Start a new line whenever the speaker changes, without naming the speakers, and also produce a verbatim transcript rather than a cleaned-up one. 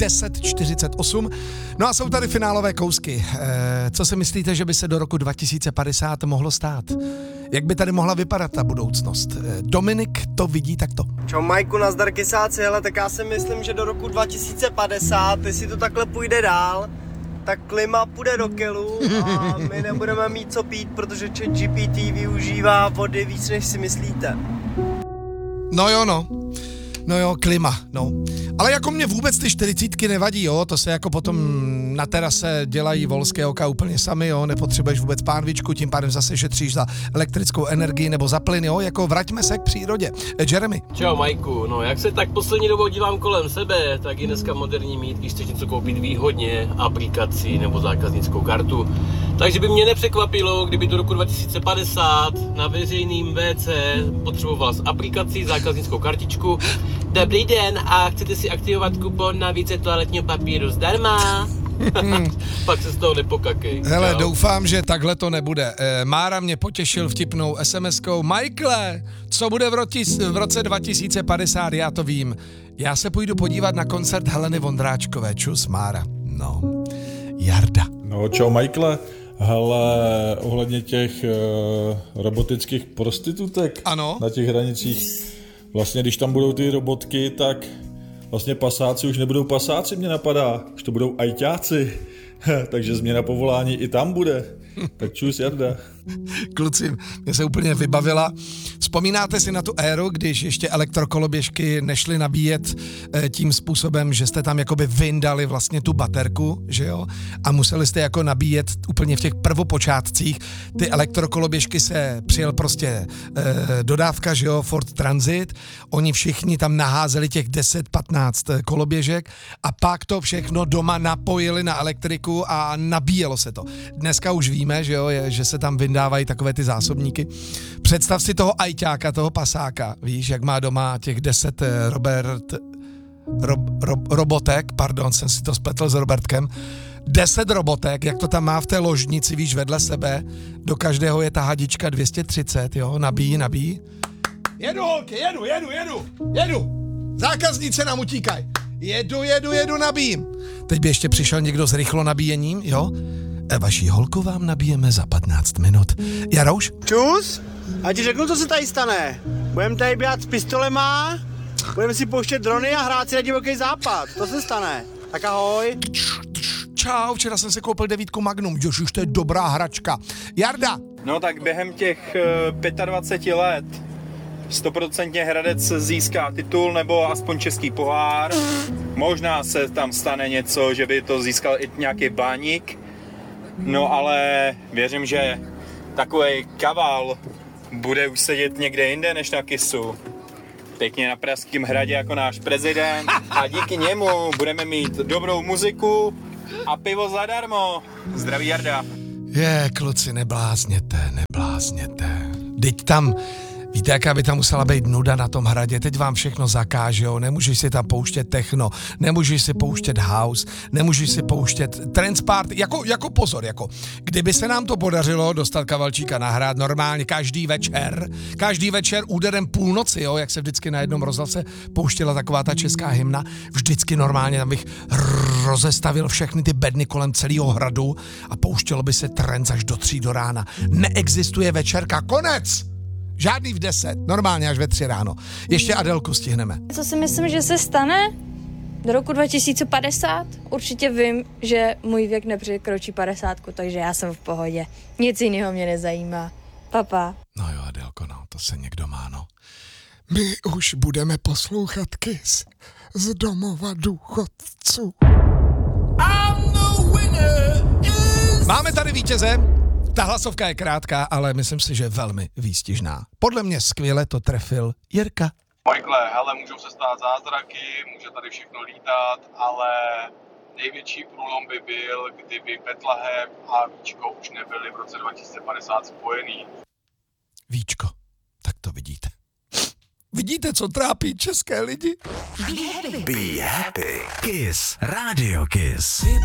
deset čtyřicet osm. No a jsou tady finálové kousky. E, co si myslíte, že by se do roku dva tisíce padesát mohlo stát? Jak by tady mohla vypadat ta budoucnost? E, Dominik to vidí takto.
Čau Majku, nazdar kysáci, hele, tak já si myslím, že do roku dva tisíce padesát, jestli to takhle půjde dál, tak klima půjde do kelu a my nebudeme mít co pít, protože ChatGPT využívá vody víc, než si myslíte.
No jo, no. No jo, klima, no. Ale jako mě vůbec ty čtyřicítky nevadí, jo, to se jako potom na terase dělají volské oka úplně sami, jo, nepotřebuješ vůbec pánvičku, tím pádem zase šetříš za elektrickou energii nebo za plyn, jo, jako vraťme se k přírodě. Jeremy.
Čau Majku, no jak se tak poslední dobou dívám kolem sebe, tak je dneska moderní mít, když chceš něco koupit výhodně, aplikaci nebo zákaznickou kartu. Takže by mě nepřekvapilo, kdyby do roku dva tisíce padesát na veřejným vé cé potřeboval s aplikací zákaznickou kartičku. Dobrý den, a chcete si aktivovat kupon na více toaletního papíru zdarma? Pak se z toho nepokakej.
Hele,
Čau.
doufám, že takhle to nebude. E, Mára mě potěšil vtipnou es em eskou. Michaele, co bude v, rotis, v roce dva tisíce padesát, já to vím. Já se půjdu podívat na koncert Heleny Vondráčkové. Čus, Mára. No, Jarda.
No, čau Michaele. Hele, ohledně těch uh, robotických prostitutek
Ano.
na těch hranicích, vlastně když tam budou ty robotky, tak vlastně pasáci už nebudou pasáci, mě napadá, už to budou ajťáci, takže změna povolání i tam bude. Tak čus, Jarda.
Kluci, mě se úplně vybavila. Vzpomínáte si na tu éru, když ještě elektrokoloběžky nešly nabíjet e, tím způsobem, že jste tam jakoby vyndali vlastně tu baterku, že jo? A museli jste jako nabíjet úplně v těch prvopočátcích. Ty elektrokoloběžky se přijel prostě e, dodávka, že jo, Ford Transit. Oni všichni tam naházeli těch deset patnáct koloběžek a pak to všechno doma napojili na elektriku a nabíjelo se to. Dneska už víme, že jo, je, že se tam vyndávají takové ty zásobníky. Představ si toho ajťáka, toho pasáka, víš, jak má doma těch deset eh, Robert, rob, rob, robotek, pardon, jsem si to spletl s Robertkem, deset robotek, jak to tam má v té ložnici, víš, vedle sebe, do každého je ta hadička dvě stě třicet, jo, nabíjí, nabíjí. Jedu, holky, jedu, jedu, jedu, jedu, zákazníci nám utíkají. Jedu, jedu, jedu, nabíjím. Teď by ještě přišel někdo s rychlo nabíjením, jo? Vaší holku vám nabijeme za patnáct minut. Jarouš?
Čus, a ti řeknu, co se tady stane. Budeme tady běhat s pistolema, budeme si pouštět drony a hrát si na divoký západ. To se stane. Tak ahoj.
Čau, včera jsem se koupil devítku Magnum. Jož, to je dobrá hračka. Jarda.
No tak během těch uh, dvacet pět let stoprocentně Hradec získá titul nebo aspoň český pohár. Možná se tam stane něco, že by to získal i nějaký Báník. No ale věřím, že takovej kaval bude už sedět někde jinde než na Kisu. Pěkně na Pražském hradě jako náš prezident a díky němu budeme mít dobrou muziku a pivo zadarmo. Zdraví Jarda.
Je, kluci, neblázněte, neblázněte. Teď tam, víte, jaká by tam musela být nuda na tom hradě, teď vám všechno zakážou, nemůžeš si tam pouštět techno, nemůžeš si pouštět house, nemůžeš si pouštět trance party, jako, jako pozor, jako, kdyby se nám to podařilo dostat Kavalčíka na hrad normálně každý večer, každý večer úderem půlnoci, jo, jak se vždycky na jednom rozhlase pouštěla taková ta česká hymna, vždycky normálně tam bych rozestavil všechny ty bedny kolem celého hradu a pouštělo by se trance až do tří do rána. Neexistuje večerka, konec! Žádný v deset, normálně až ve tři ráno. Ještě Adelku stihneme.
Co si myslím, že se stane do roku dva tisíce padesát? Určitě vím, že můj věk nepřekročí padesátku, takže já jsem v pohodě. Nic jiného mě nezajímá. Papa.
No jo, Adelko, no, to se někdo má, no. My už budeme poslouchat Kiss z domova důchodců. Máme tady vítěze. Ta hlasovka je krátká, ale myslím si, že velmi výstižná. Podle mě skvěle to trefil Jirka.
Michaele, hele, můžou se stát zázraky, může tady všechno lítat, ale největší průlom by byl, kdyby Betlehem a Víčko už nebyly v roce dva tisíce padesát spojený.
Víčko, tak to vidíte. Vidíte, co trápí české lidi?
Be happy. Be happy. Kiss. Radio Kiss.